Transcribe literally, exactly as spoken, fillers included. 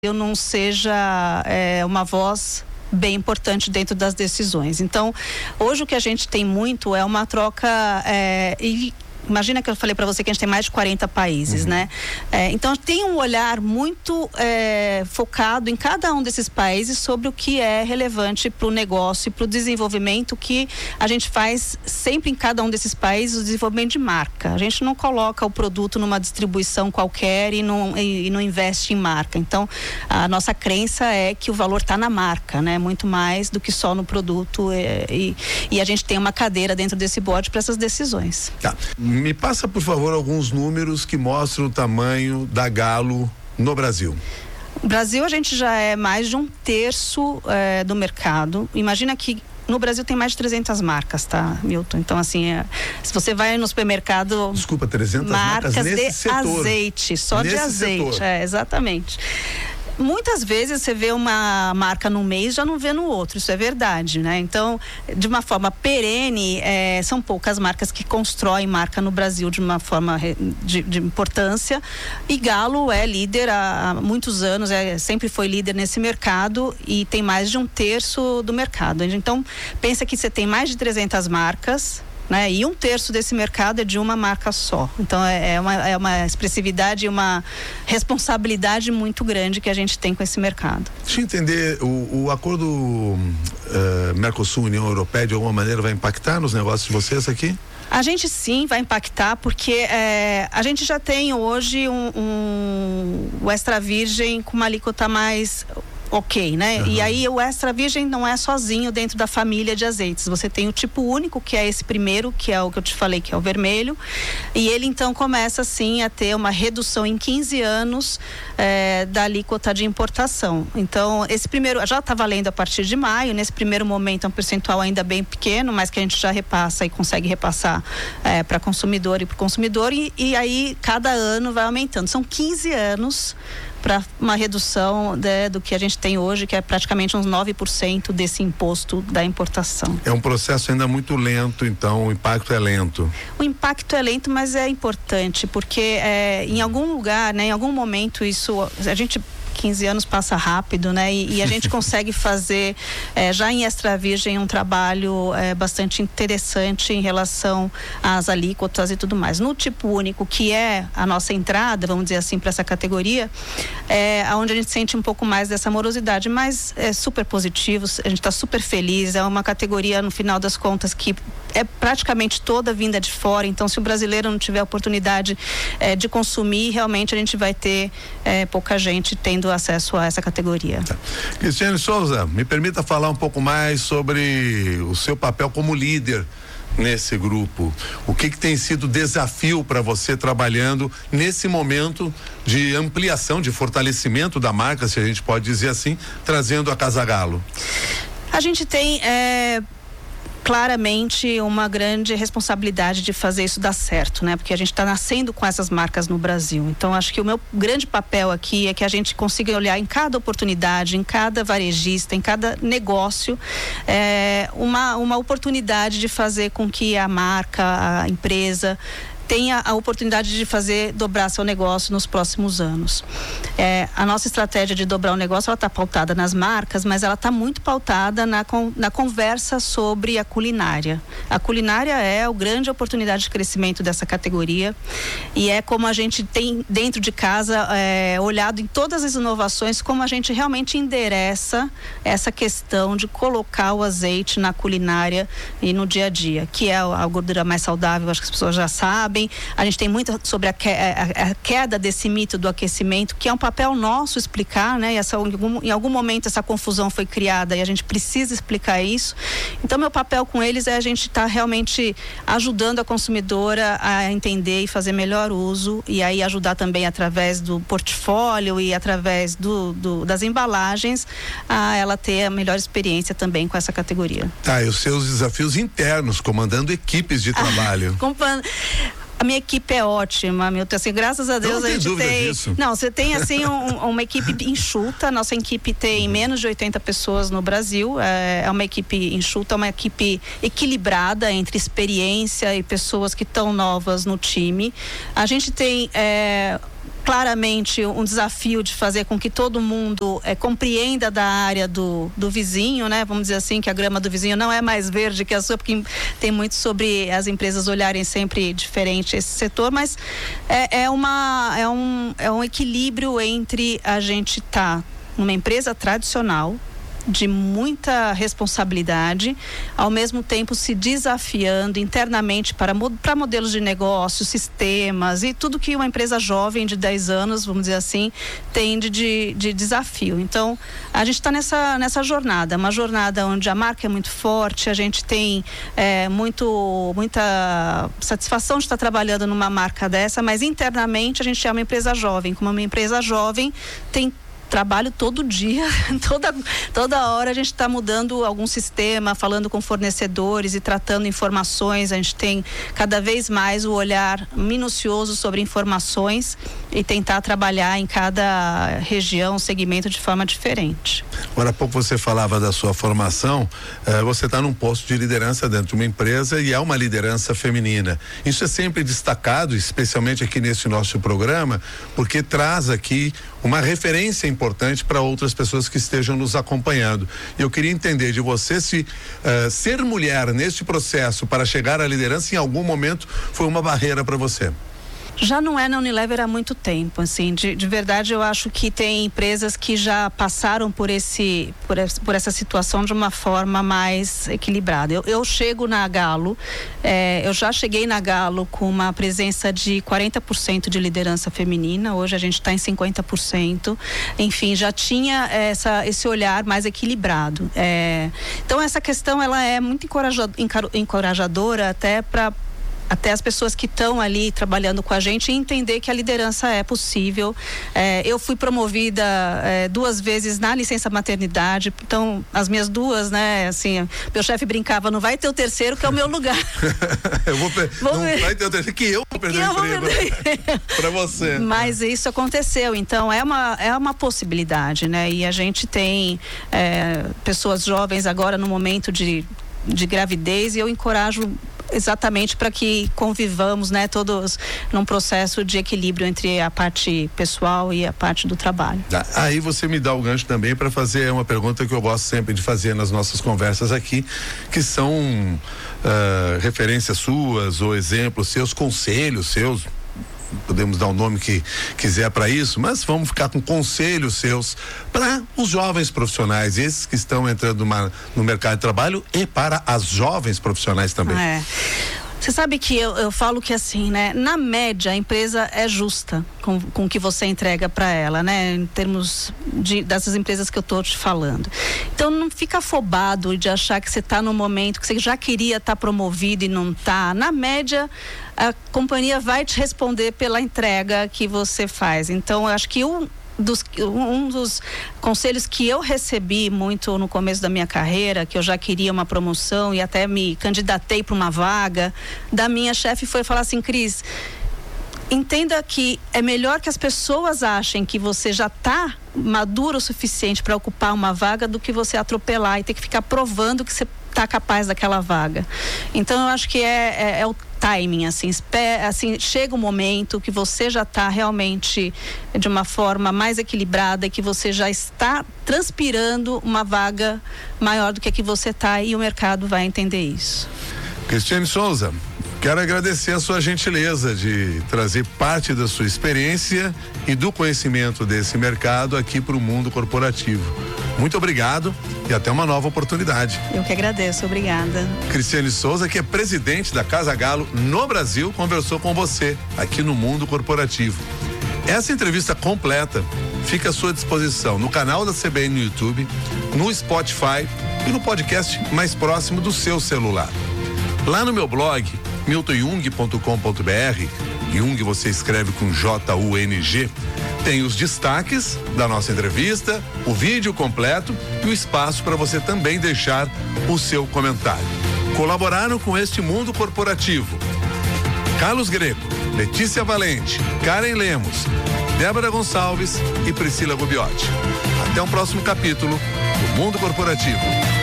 eu não seja é, uma voz bem importante dentro das decisões. Então, hoje o que a gente tem muito é uma troca é, e imagina que eu falei para você que a gente tem mais de quarenta países, uhum. né? É, então, tem um olhar muito é, focado em cada um desses países sobre o que é relevante para o negócio e para o desenvolvimento que a gente faz sempre em cada um desses países, o desenvolvimento de marca. A gente não coloca o produto numa distribuição qualquer e não, e, e não investe em marca. Então, a nossa crença é que o valor está na marca, né? Muito mais do que só no produto e, e, e a gente tem uma cadeira dentro desse board para essas decisões. Tá. Me passa, por favor, alguns números que mostram o tamanho da Galo no Brasil. No Brasil, a gente já é mais de um terço é, do mercado. Imagina que no Brasil tem mais de trezentas marcas, tá, Milton? Então, assim, é, se você vai no supermercado... Desculpa, trezentas marcas, marcas nesse de setor. azeite, só nesse de azeite. Setor. É, exatamente. Muitas vezes você vê uma marca num mês, já não vê no outro, isso é verdade, né? Então, de uma forma perene, é, são poucas marcas que constroem marca no Brasil de uma forma de, de importância, e Galo é líder há, há muitos anos, é, sempre foi líder nesse mercado e tem mais de um terço do mercado. Então, pensa que você tem mais de trezentas marcas, né? E um terço desse mercado é de uma marca só. Então é, é, uma, é uma expressividade e uma responsabilidade muito grande que a gente tem com esse mercado. Deixa eu entender, o, o acordo uh, Mercosul-União Europeia de alguma maneira vai impactar nos negócios de vocês aqui? A gente sim vai impactar, porque é, a gente já tem hoje um, um, o extra virgem com uma alíquota mais... ok, né? Uhum. E aí o extra virgem não é sozinho dentro da família de azeites. Você tem o tipo único, que é esse primeiro, que é o que eu te falei, que é o vermelho. E ele então começa sim a ter uma redução em quinze anos é, da alíquota de importação. Então, esse primeiro já está valendo a partir de maio. Nesse primeiro momento é um percentual ainda bem pequeno, mas que a gente já repassa e consegue repassar é, para consumidor e para o consumidor. E, e aí cada ano vai aumentando. São quinze anos para uma redução de, do que a gente tem hoje, que é praticamente uns nove por cento desse imposto da importação. É um processo ainda muito lento, então o impacto é lento. O impacto é lento, mas é importante, porque é, em algum lugar, né, em algum momento isso, a gente... quinze anos passa rápido, né? E, e a gente consegue fazer é, já em extra virgem um trabalho é, bastante interessante em relação às alíquotas e tudo mais. No tipo único, que é a nossa entrada, vamos dizer assim, para essa categoria, é onde a gente sente um pouco mais dessa morosidade, mas é super positivo, a gente está super feliz, é uma categoria, no final das contas, que é praticamente toda vinda de fora, então se o brasileiro não tiver a oportunidade é, de consumir, realmente a gente vai ter é, pouca gente tendo acesso a essa categoria. Tá. Cristiane Souza, me permita falar um pouco mais sobre o seu papel como líder nesse grupo. O que que tem sido desafio para você trabalhando nesse momento de ampliação, de fortalecimento da marca, se a gente pode dizer assim, trazendo a Casa Galo? A gente tem é... claramente uma grande responsabilidade de fazer isso dar certo, né? Porque a gente está nascendo com essas marcas no Brasil. Então, acho que o meu grande papel aqui é que a gente consiga olhar em cada oportunidade, em cada varejista, em cada negócio, é, uma, uma oportunidade de fazer com que a marca, a empresa tenha a oportunidade de fazer dobrar seu negócio nos próximos anos. É, a nossa estratégia de dobrar o negócio, ela está pautada nas marcas, mas ela está muito pautada na, na conversa sobre a culinária. A culinária é a grande oportunidade de crescimento dessa categoria e é como a gente tem dentro de casa é, olhado em todas as inovações, como a gente realmente endereça essa questão de colocar o azeite na culinária e no dia a dia, que é a gordura mais saudável, acho que as pessoas já sabem. A gente tem muito sobre a, que, a, a queda desse mito do aquecimento, que é um papel nosso explicar, né? E essa, em, algum, em algum momento essa confusão foi criada e a gente precisa explicar isso. Então, meu papel com eles é a gente estar tá realmente ajudando a consumidora a entender e fazer melhor uso, e aí ajudar também através do portfólio e através do, do, das embalagens a ela ter a melhor experiência também com essa categoria. Tá, e os seus desafios internos, comandando equipes de trabalho. Ah, A minha equipe é ótima, Milton, assim, graças a Deus não a gente tem tem... Disso. Não, você tem assim um, uma equipe enxuta, nossa equipe tem menos de oitenta pessoas no Brasil, é, é uma equipe enxuta, uma equipe equilibrada entre experiência e pessoas que estão novas no time. A gente tem... É, claramente um desafio de fazer com que todo mundo é, compreenda da área do, do vizinho, né? Vamos dizer assim, que a grama do vizinho não é mais verde que a sua, porque tem muito sobre as empresas olharem sempre diferente esse setor, mas é, é, uma, é, um, é um equilíbrio entre a gente estar tá numa empresa tradicional, de muita responsabilidade, ao mesmo tempo se desafiando internamente para, para modelos de negócio, sistemas e tudo que uma empresa jovem de dez anos, vamos dizer assim, tem de, de, de desafio. Então, a gente está nessa, nessa jornada, uma jornada onde a marca é muito forte, a gente tem é, muito, muita satisfação de estar trabalhando numa marca dessa, mas internamente a gente é uma empresa jovem. Como uma empresa jovem, tem trabalho todo dia, toda, toda hora a gente está mudando algum sistema, falando com fornecedores e tratando informações. A gente tem cada vez mais o olhar minucioso sobre informações e tentar trabalhar em cada região, segmento de forma diferente. Agora há pouco você falava da sua formação, eh, você está num posto de liderança dentro de uma empresa e é uma liderança feminina. Isso é sempre destacado, especialmente aqui nesse nosso programa, porque traz aqui uma referência importante para outras pessoas que estejam nos acompanhando. E eu queria entender de você se uh, ser mulher neste processo para chegar à liderança em algum momento foi uma barreira para você. Já não é na Unilever há muito tempo, assim, de, de verdade eu acho que tem empresas que já passaram por esse, por, por essa situação de uma forma mais equilibrada. Eu, eu chego na Galo, é, eu já cheguei na Galo com uma presença de quarenta por cento de liderança feminina, hoje a gente está em cinquenta por cento, enfim, já tinha essa, esse olhar mais equilibrado. É, então essa questão ela é muito encorajadora até para até as pessoas que estão ali trabalhando com a gente entender que a liderança é possível. É, eu fui promovida é, duas vezes na licença maternidade, então as minhas duas, né, assim, meu chefe brincava, não vai ter o terceiro que é o meu lugar. eu vou per... Não ver. Vai ter o terceiro que eu vou perder o emprego para você. Mas isso aconteceu, então é uma, é uma possibilidade, né, e a gente tem é, pessoas jovens agora no momento de, de gravidez e eu encorajo exatamente para que convivamos, né, todos num processo de equilíbrio entre a parte pessoal e a parte do trabalho. Aí você me dá o gancho também para fazer uma pergunta que eu gosto sempre de fazer nas nossas conversas aqui, que são uh, referências suas ou exemplos seus, conselhos seus, podemos dar o nome que quiser para isso, mas vamos ficar com conselhos seus para os jovens profissionais, esses que estão entrando uma, no mercado de trabalho e para as jovens profissionais também. É. Você sabe que eu, eu falo que assim, né? Na média, a empresa é justa com, com o que você entrega para ela, né? Em termos de, dessas empresas que eu tô te falando. Então, não fica afobado de achar que você está no momento que você já queria estar tá promovido e não tá. Na média, a companhia vai te responder pela entrega que você faz. Então, eu acho que um Dos, um dos conselhos que eu recebi muito no começo da minha carreira, que eu já queria uma promoção e até me candidatei para uma vaga, da minha chefe foi falar assim, Cris, entenda que é melhor que as pessoas achem que você já está maduro o suficiente para ocupar uma vaga do que você atropelar e ter que ficar provando que você está capaz daquela vaga. Então eu acho que é, é, é o timing, assim, espera, assim, chega um momento que você já está realmente de uma forma mais equilibrada e que você já está transpirando uma vaga maior do que a que você está e o mercado vai entender isso. Cristiane Souza, quero agradecer a sua gentileza de trazer parte da sua experiência e do conhecimento desse mercado aqui para o mundo corporativo. Muito obrigado e até uma nova oportunidade. Eu que agradeço, obrigada. Cristiane Souza, que é presidente da Casa Galo no Brasil, conversou com você aqui no Mundo Corporativo. Essa entrevista completa fica à sua disposição no canal da C B N no YouTube, no Spotify e no podcast mais próximo do seu celular. Lá no meu blog, milton jung ponto com ponto b r, Jung você escreve com J U N G, tem os destaques da nossa entrevista, o vídeo completo e o espaço para você também deixar o seu comentário. Colaboraram com este mundo corporativo Carlos Greco, Letícia Valente, Karen Lemos, Débora Gonçalves e Priscila Gubiotti. Até o próximo capítulo do Mundo Corporativo.